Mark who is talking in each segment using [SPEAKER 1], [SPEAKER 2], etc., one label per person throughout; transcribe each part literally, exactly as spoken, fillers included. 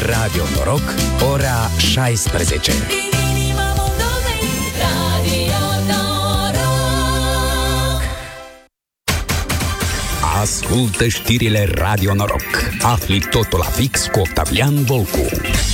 [SPEAKER 1] Radio Noroc, ora șaisprezece. Ascultă știrile Radio Noroc. Afli totul la fix cu Octavian Volcu.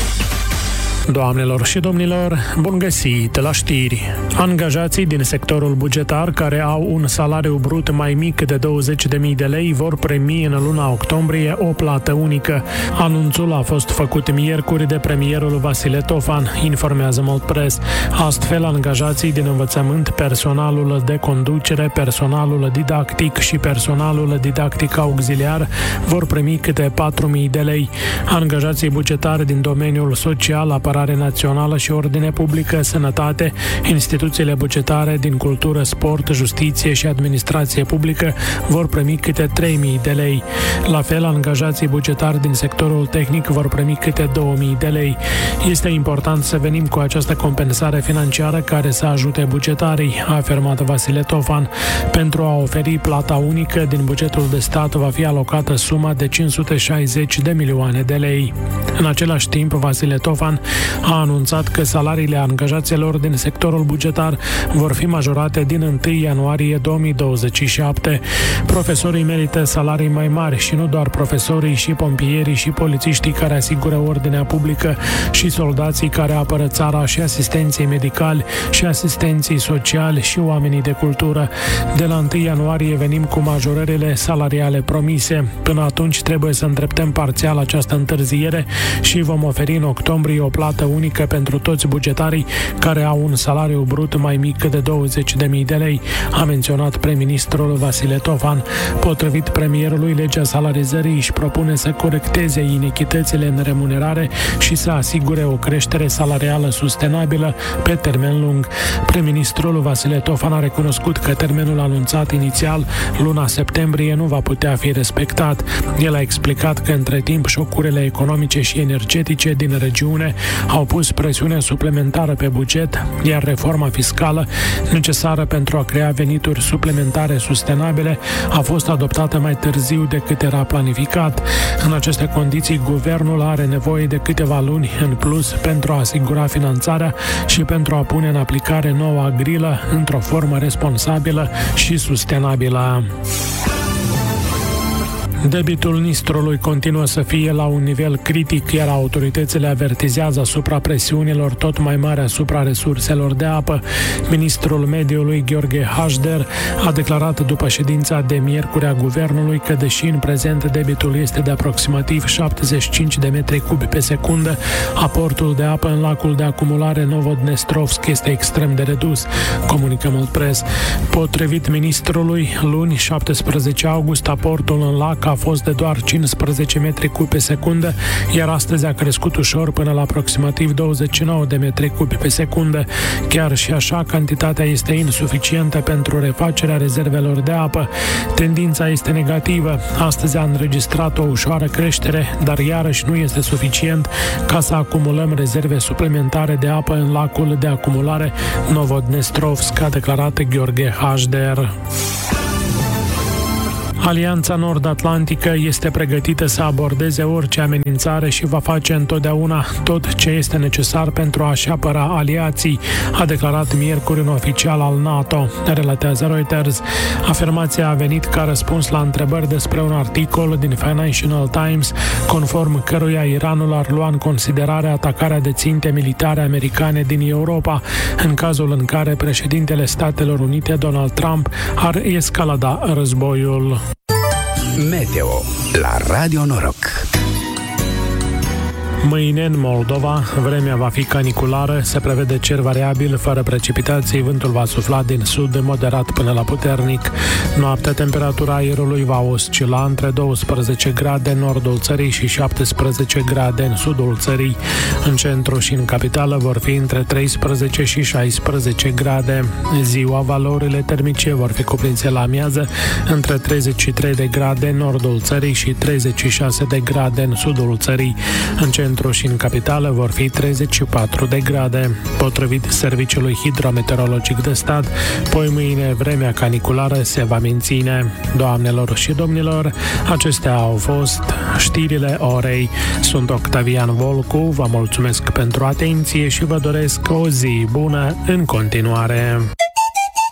[SPEAKER 2] Doamnelor și domnilor, bun găsit la știri. Angajații din sectorul bugetar care au un salariu brut mai mic de douăzeci de mii de lei vor primi în luna octombrie o plată unică. Anunțul a fost făcut miercuri de premierul Vasile Tofan, informează Moldpress. Astfel, angajații din învățământ, personalul de conducere, personalul didactic și personalul didactic auxiliar vor primi câte patru mii de lei. Angajații bugetari din domeniul social, apărare națională și ordine publică, sănătate, instituțiile bugetare din cultură, sport, justiție și administrație publică vor primi câte trei mii de lei. La fel, angajații bugetari din sectorul tehnic vor primi câte două mii de lei. Este important să venim cu această compensare financiară care să ajute bugetarii, a afirmat Vasile Tofan. Pentru a oferi plata unică din bugetul de stat va fi alocată suma de cinci sute șaizeci de milioane de lei. În același timp, Vasile Tofan a anunțat că salariile angajaților din sectorul bugetar vor fi majorate din întâi ianuarie două mii douăzeci și șapte. Profesorii merită salarii mai mari și nu doar profesorii, și pompierii și polițiștii care asigură ordinea publică și soldații care apără țara și asistenții medicali și asistenții sociali și oamenii de cultură. De la întâi ianuarie venim cu majorările salariale promise. Până atunci trebuie să îndreptăm parțial această întârziere și vom oferi în octombrie o plată unică pentru toți bugetarii care au un salariu brut mai mic de douăzeci de mii de lei, a menționat prim-ministrul Vasile Tofan. Potrivit premierului, legea salarizării își propune să corecteze inechitățile în remunerare și să asigure o creștere salarială sustenabilă pe termen lung. Prim-ministrul Vasile Tofan a recunoscut că termenul anunțat inițial, luna septembrie, nu va putea fi respectat. El a explicat că între timp șocurile economice și energetice din regiune au pus presiune suplimentară pe buget, iar reforma fiscală necesară pentru a crea venituri suplimentare sustenabile a fost adoptată mai târziu decât era planificat. În aceste condiții, guvernul are nevoie de câteva luni în plus pentru a asigura finanțarea și pentru a pune în aplicare noua grilă într-o formă responsabilă și sustenabilă. Debitul Nistrului continuă să fie la un nivel critic, iar autoritățile avertizează asupra presiunilor tot mai mari asupra resurselor de apă. Ministrul Mediului, Gheorghe Hașder, a declarat după ședința de miercuri a guvernului că, deși în prezent debitul este de aproximativ șaptezeci și cinci de metri cubi pe secundă, aportul de apă în lacul de acumulare Novodnestrovsk este extrem de redus, comunică Moldpress. Potrivit ministrului, luni, șaptesprezece august, aportul în lac a fost de doar cincisprezece metri cubi pe secundă, iar astăzi a crescut ușor până la aproximativ douăzeci și nouă de metri cubi pe secundă. Chiar și așa, cantitatea este insuficientă pentru refacerea rezervelor de apă. Tendința este negativă. Astăzi a înregistrat o ușoară creștere, dar iarăși nu este suficient ca să acumulăm rezerve suplimentare de apă în lacul de acumulare Novodnestrovsk, a declarat Gheorghe Hașder. Alianța Nord-Atlantică este pregătită să abordeze orice amenințare și va face întotdeauna tot ce este necesar pentru a-și apăra aliații, a declarat miercuri un oficial al NATO, relatează Reuters. Afirmația a venit ca răspuns la întrebări despre un articol din Financial Times, conform căruia Iranul ar lua în considerare atacarea de ținte militare americane din Europa, în cazul în care președintele Statelor Unite, Donald Trump, ar escalada războiul.
[SPEAKER 1] Meteo la Radio Noroc.
[SPEAKER 2] Mâine, în Moldova, vremea va fi caniculară, se prevede cer variabil, fără precipitații, vântul va sufla din sud moderat până la puternic. Noaptea, temperatura aerului va oscila între douăsprezece grade în nordul țării și șaptesprezece grade în sudul țării. În centru și în capitală vor fi între treisprezece și șaisprezece grade. Ziua, valorile termice vor fi cuprinse la amiază între treizeci și trei de grade în nordul țării și treizeci și șase de grade în sudul țării. În centru centru și în capitală vor fi treizeci și patru de grade. Potrivit Serviciului Hidrometeorologic de Stat, poi mâine vremea caniculară se va menține. Doamnelor și domnilor, acestea au fost știrile orei. Sunt Octavian Volcu, vă mulțumesc pentru atenție și vă doresc o zi bună în continuare.